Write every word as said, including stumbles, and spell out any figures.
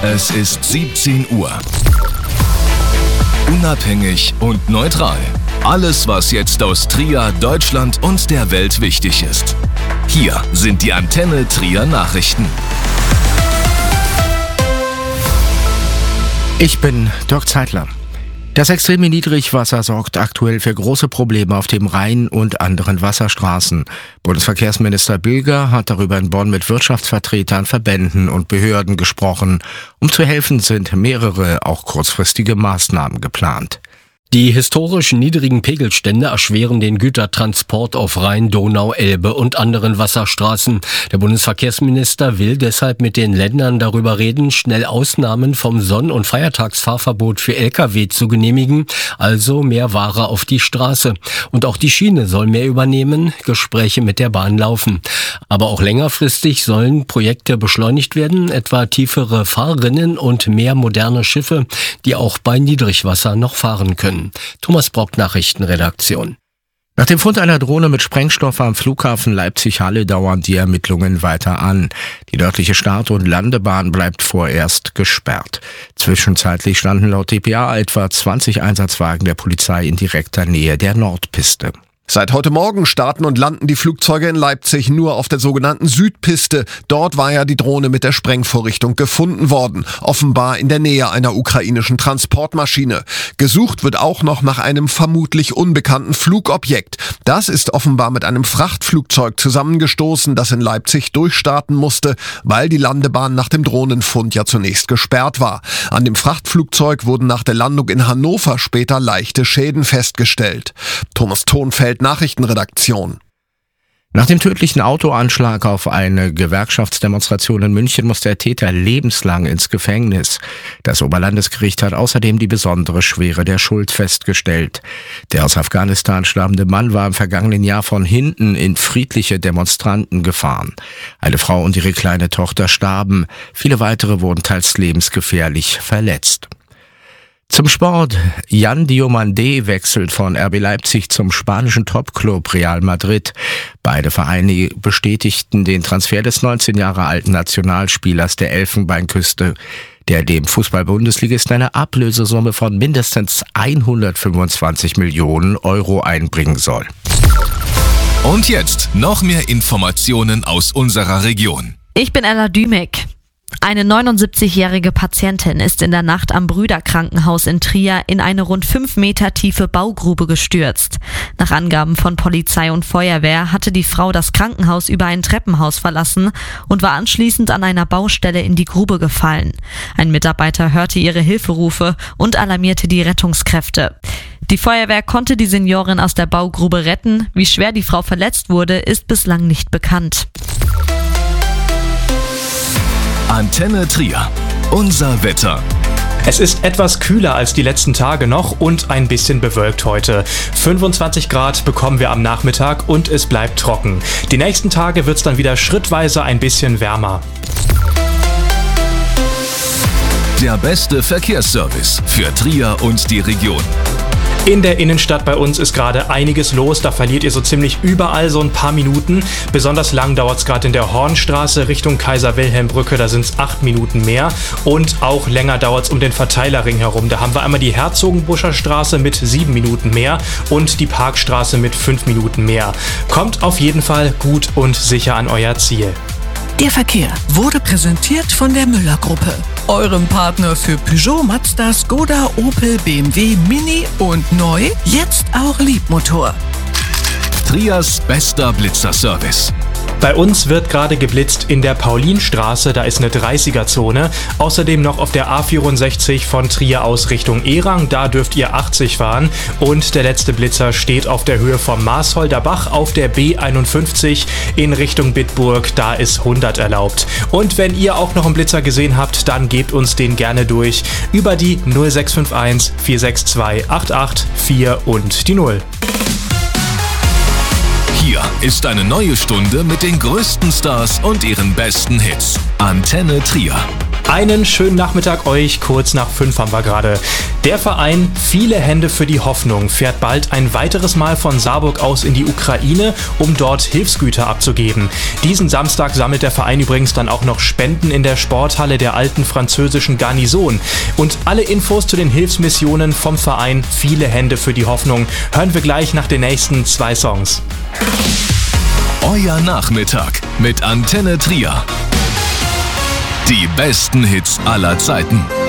Es ist siebzehn Uhr. Unabhängig und neutral. Alles, was jetzt aus Trier, Deutschland und der Welt wichtig ist. Hier sind die Antenne Trier Nachrichten. Ich bin Dirk Zeitler. Das extreme Niedrigwasser sorgt aktuell für große Probleme auf dem Rhein und anderen Wasserstraßen. Bundesverkehrsminister Bilger hat darüber in Bonn mit Wirtschaftsvertretern, Verbänden und Behörden gesprochen. Um zu helfen, sind mehrere, auch kurzfristige Maßnahmen geplant. Die historisch niedrigen Pegelstände erschweren den Gütertransport auf Rhein, Donau, Elbe und anderen Wasserstraßen. Der Bundesverkehrsminister will deshalb mit den Ländern darüber reden, schnell Ausnahmen vom Sonn- und Feiertagsfahrverbot für L K W zu genehmigen, also mehr Ware auf die Straße. Und auch die Schiene soll mehr übernehmen, Gespräche mit der Bahn laufen. Aber auch längerfristig sollen Projekte beschleunigt werden, etwa tiefere Fahrrinnen und mehr moderne Schiffe, die auch bei Niedrigwasser noch fahren können. Thomas Brock, Nachrichtenredaktion. Nach dem Fund einer Drohne mit Sprengstoff am Flughafen Leipzig-Halle dauern die Ermittlungen weiter an. Die nördliche Start- und Landebahn bleibt vorerst gesperrt. Zwischenzeitlich standen laut D P A etwa zwanzig Einsatzwagen der Polizei in direkter Nähe der Nordpiste. Seit heute Morgen starten und landen die Flugzeuge in Leipzig nur auf der sogenannten Südpiste. Dort war ja die Drohne mit der Sprengvorrichtung gefunden worden, offenbar in der Nähe einer ukrainischen Transportmaschine. Gesucht wird auch noch nach einem vermutlich unbekannten Flugobjekt. Das ist offenbar mit einem Frachtflugzeug zusammengestoßen, das in Leipzig durchstarten musste, weil die Landebahn nach dem Drohnenfund ja zunächst gesperrt war. An dem Frachtflugzeug wurden nach der Landung in Hannover später leichte Schäden festgestellt. Thomas Thonfeld, Nachrichtenredaktion. Nach dem tödlichen Autoanschlag auf eine Gewerkschaftsdemonstration in München muss der Täter lebenslang ins Gefängnis. Das Oberlandesgericht hat außerdem die besondere Schwere der Schuld festgestellt. Der aus Afghanistan stammende Mann war im vergangenen Jahr von hinten in friedliche Demonstranten gefahren. Eine Frau und ihre kleine Tochter starben. Viele weitere wurden teils lebensgefährlich verletzt. Zum Sport. Yan Diomandé wechselt von R B Leipzig zum spanischen Topclub Real Madrid. Beide Vereine bestätigten den Transfer des neunzehn Jahre alten Nationalspielers der Elfenbeinküste, der dem Fußball-Bundesligisten eine Ablösesumme von mindestens hundertfünfundzwanzig Millionen Euro einbringen soll. Und jetzt noch mehr Informationen aus unserer Region. Ich bin Ella Dümek. Eine neunundsiebzigjährige Patientin ist in der Nacht am Brüderkrankenhaus in Trier in eine rund fünf Meter tiefe Baugrube gestürzt. Nach Angaben von Polizei und Feuerwehr hatte die Frau das Krankenhaus über ein Treppenhaus verlassen und war anschließend an einer Baustelle in die Grube gefallen. Ein Mitarbeiter hörte ihre Hilferufe und alarmierte die Rettungskräfte. Die Feuerwehr konnte die Seniorin aus der Baugrube retten. Wie schwer die Frau verletzt wurde, ist bislang nicht bekannt. Antenne Trier. Unser Wetter. Es ist etwas kühler als die letzten Tage noch und ein bisschen bewölkt heute. fünfundzwanzig Grad bekommen wir am Nachmittag und es bleibt trocken. Die nächsten Tage wird es dann wieder schrittweise ein bisschen wärmer. Der beste Verkehrsservice für Trier und die Region. In der Innenstadt bei uns ist gerade einiges los, da verliert ihr so ziemlich überall so ein paar Minuten. Besonders lang dauert es gerade in der Hornstraße Richtung Kaiser-Wilhelm-Brücke, da sind es acht Minuten mehr. Und auch länger dauert es um den Verteilerring herum. Da haben wir einmal die Herzogenbuscher Straße mit sieben Minuten mehr und die Parkstraße mit fünf Minuten mehr. Kommt auf jeden Fall gut und sicher an euer Ziel. Der Verkehr wurde präsentiert von der Müller-Gruppe, eurem Partner für Peugeot, Mazda, Skoda, Opel, B M W, Mini und neu, jetzt auch Liebmotor. Triers bester Blitzerservice. Bei uns wird gerade geblitzt in der Paulinstraße, da ist eine dreißiger-Zone. Außerdem noch auf der A vierundsechzig von Trier aus Richtung Erang, da dürft ihr achtzig fahren. Und der letzte Blitzer steht auf der Höhe vom Marsholder Bach auf der B einundfünfzig in Richtung Bitburg, da ist hundert erlaubt. Und wenn ihr auch noch einen Blitzer gesehen habt, dann gebt uns den gerne durch über die null sechs fünf eins vier sechs zwei acht acht vier und die null. Hier ist eine neue Stunde mit den größten Stars und ihren besten Hits. Antenne Trier. Einen schönen Nachmittag euch, kurz nach fünf haben wir gerade. Der Verein Viele Hände für die Hoffnung fährt bald ein weiteres Mal von Saarburg aus in die Ukraine, um dort Hilfsgüter abzugeben. Diesen Samstag sammelt der Verein übrigens dann auch noch Spenden in der Sporthalle der alten französischen Garnison. Und alle Infos zu den Hilfsmissionen vom Verein Viele Hände für die Hoffnung hören wir gleich nach den nächsten zwei Songs. Euer Nachmittag mit Antenne Trier. Die besten Hits aller Zeiten.